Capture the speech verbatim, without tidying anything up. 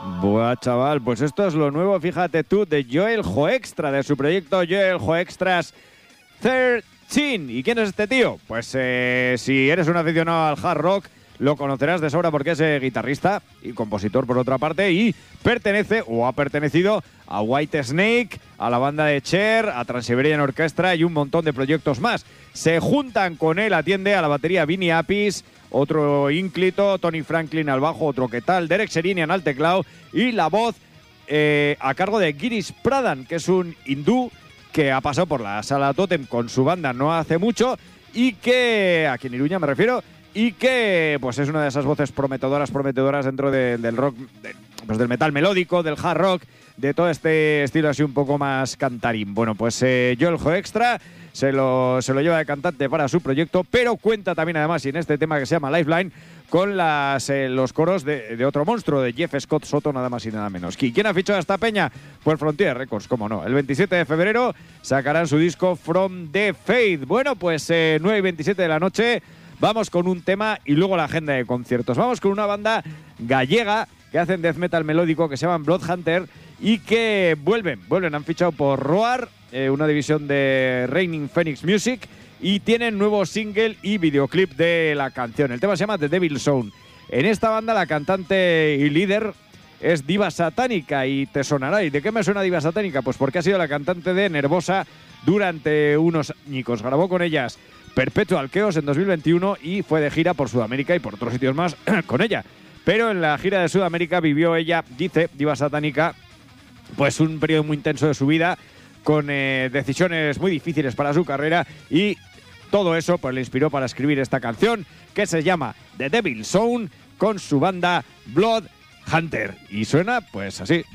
Buah, chaval, pues esto es lo nuevo, fíjate tú, de Joel Hoekstra, de su proyecto Joel Hoekstra's trece. ¿Y quién es este tío? Pues eh, si eres un aficionado al hard rock, lo conocerás de sobra porque es eh, guitarrista y compositor por otra parte y pertenece o ha pertenecido a Whitesnake, a la banda de Cher, a Trans-Siberian Orchestra y un montón de proyectos más. Se juntan con él, atiende a la batería Vinny Appice, otro ínclito, Tony Franklin al bajo, otro que tal, Derek Sherinian al teclado y la voz eh, a cargo de Girish Pradhan, que es un hindú que ha pasado por la Sala Totem con su banda no hace mucho y que, aquí en Iruña me refiero, y que pues es una de esas voces prometedoras, prometedoras dentro de, del rock, de, pues del metal melódico, del hard rock, de todo este estilo así un poco más cantarín. Bueno, pues eh, Joel Hoekstra se lo, se lo lleva de cantante para su proyecto, pero cuenta también además, y en este tema que se llama Lifeline, con las, eh, los coros de, de otro monstruo, de Jeff Scott Soto, nada más y nada menos. ¿Y quién ha fichado a esta peña? Pues Frontier Records, cómo no. El veintisiete de febrero sacarán su disco From the Faith. Bueno, pues eh, nueve y veintisiete de la noche, vamos con un tema y luego la agenda de conciertos. Vamos con una banda gallega que hacen death metal melódico que se llaman Bloodhunter y que vuelven, vuelven, han fichado por Roar, eh, una división de Reigning Phoenix Music, y tienen nuevo single y videoclip de la canción. El tema se llama The Devil's Zone. En esta banda la cantante y líder es Diva Satánica y te sonará. ¿Y de qué me suena Diva Satánica? Pues porque ha sido la cantante de Nervosa durante unos añicos. Grabó con ellas Perpetual Chaos en dos mil veintiuno y fue de gira por Sudamérica y por otros sitios más con ella. Pero en la gira de Sudamérica vivió ella, dice Diva Satánica, pues un periodo muy intenso de su vida con eh, decisiones muy difíciles para su carrera y todo eso pues le inspiró para escribir esta canción que se llama The Devil's Zone con su banda Bloodhunter. Y suena pues así.